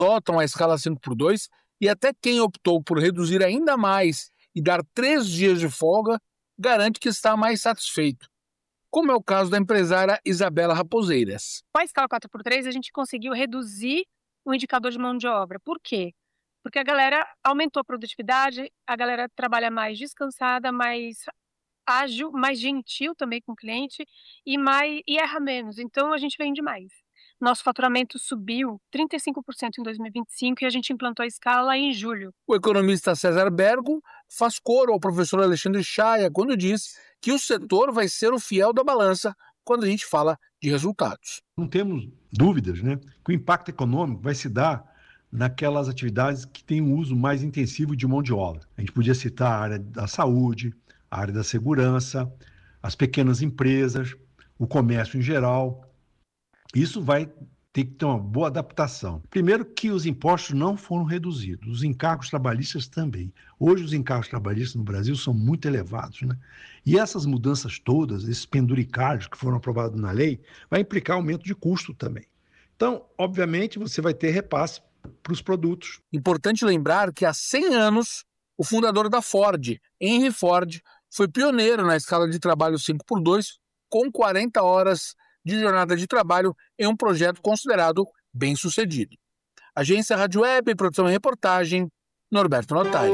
adotam a escala 5x2 e até quem optou por reduzir ainda mais e dar 3 dias de folga garante que está mais satisfeito, como é o caso da empresária Isabela Raposeiras. Com a escala 4x3, a gente conseguiu reduzir o indicador de mão de obra. Por quê? Porque a galera aumentou a produtividade, a galera trabalha mais descansada, mais ágil, mais gentil também com o cliente e erra menos. Então, a gente vende mais. Nosso faturamento subiu 35% em 2025 e a gente implantou a escala em julho. O economista César Bergo faz coro ao professor Alexandre Chaia quando diz que o setor vai ser o fiel da balança quando a gente fala de resultados. Não temos dúvidas, que o impacto econômico vai se dar naquelas atividades que têm um uso mais intensivo de mão de obra. A gente podia citar a área da saúde, a área da segurança, as pequenas empresas, o comércio em geral. Isso vai ter que ter uma boa adaptação. Primeiro que os impostos não foram reduzidos, os encargos trabalhistas também. Hoje os encargos trabalhistas no Brasil são muito elevados, E essas mudanças todas, esses penduricários que foram aprovados na lei, vai implicar aumento de custo também. Então, obviamente, você vai ter repasse para os produtos. Importante lembrar que há 100 anos, o fundador da Ford, Henry Ford, foi pioneiro na escala de trabalho 5x2, com 40 horas de jornada de trabalho em um projeto considerado bem-sucedido. Agência Rádio Web, produção e reportagem, Norberto Notari.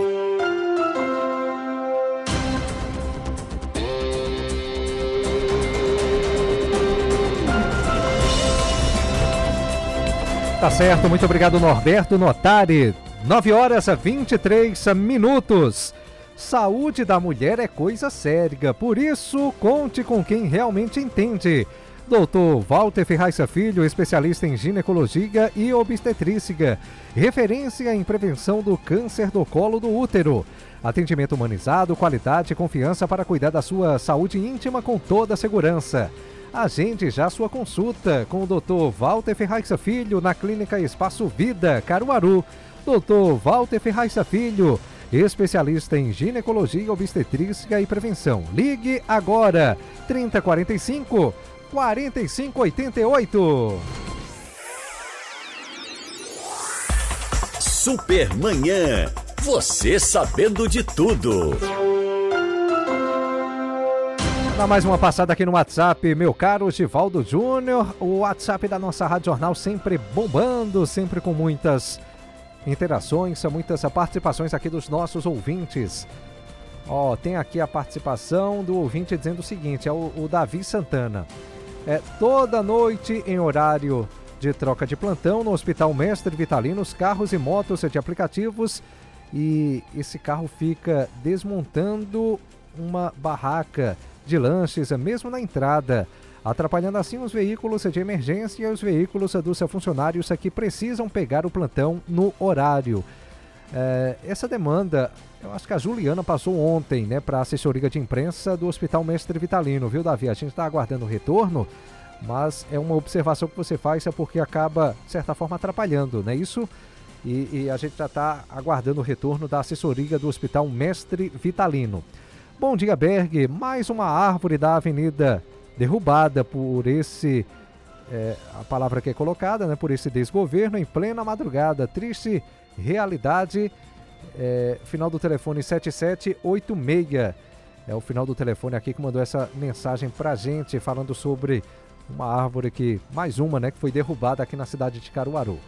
Tá certo, muito obrigado, Norberto Notari. 9h23. Saúde da mulher é coisa séria, por isso conte com quem realmente entende. Dr. Walter Ferraz Filho, especialista em ginecologia e obstetrícia, referência em prevenção do câncer do colo do útero. Atendimento humanizado, qualidade e confiança para cuidar da sua saúde íntima com toda a segurança. Agende já sua consulta com o Dr. Walter Ferraz Filho na Clínica Espaço Vida, Caruaru. Dr. Walter Ferraz Filho, especialista em ginecologia, obstetrícia e prevenção. Ligue agora, 3045-4588. Supermanhã, você sabendo de tudo. Dá mais uma passada aqui no WhatsApp, meu caro Givaldo Júnior. O WhatsApp da nossa Rádio Jornal sempre bombando, sempre com muitas interações, muitas participações aqui dos nossos ouvintes. Tem aqui a participação do ouvinte dizendo o seguinte, é o Davi Santana. Toda noite em horário de troca de plantão no Hospital Mestre Vitalino, os carros e motos de aplicativos, e esse carro fica desmontando uma barraca de lanches mesmo na entrada, atrapalhando assim os veículos de emergência e os veículos dos funcionários que precisam pegar o plantão no horário. Essa demanda, eu acho que a Juliana passou ontem, para a assessoria de imprensa do Hospital Mestre Vitalino, viu, Davi? A gente está aguardando o retorno, mas é uma observação que você faz porque acaba, de certa forma, atrapalhando, não é isso? E a gente já está aguardando o retorno da assessoria do Hospital Mestre Vitalino. Bom dia, Berg. Mais uma árvore da avenida derrubada por esse, a palavra que é colocada, por esse desgoverno em plena madrugada. Triste realidade. Final do telefone 7786. É o final do telefone aqui que mandou essa mensagem pra gente, falando sobre uma árvore que, mais uma, que foi derrubada aqui na cidade de Caruaru.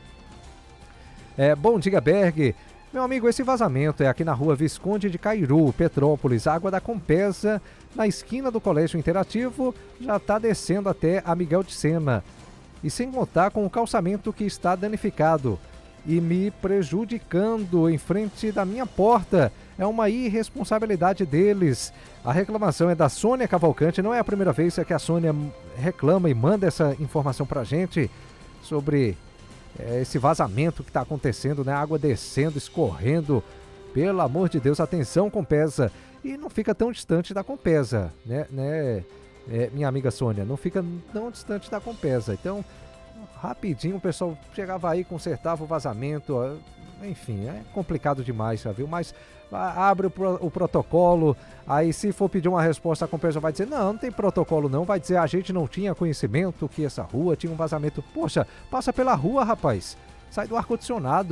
Bom dia, Berg. Meu amigo, esse vazamento é aqui na rua Visconde de Cairu, Petrópolis, água da Compesa, na esquina do Colégio Interativo, já está descendo até a Miguel de Sena. E sem contar com o calçamento que está danificado e me prejudicando em frente da minha porta. É uma irresponsabilidade deles. A reclamação é da Sônia Cavalcante, não é a primeira vez que a Sônia reclama e manda essa informação pra gente sobre esse vazamento que está acontecendo, água descendo, escorrendo. Pelo amor de Deus, atenção, Compesa. E não fica tão distante da Compesa, minha amiga Sônia, não fica tão distante da Compesa. Então, rapidinho o pessoal chegava aí, consertava o vazamento, enfim, é complicado demais, viu? Mas abre o protocolo, aí se for pedir uma resposta, a Compesa vai dizer, não tem protocolo não, vai dizer, a gente não tinha conhecimento que essa rua tinha um vazamento. Poxa, passa pela rua, rapaz, sai do ar-condicionado.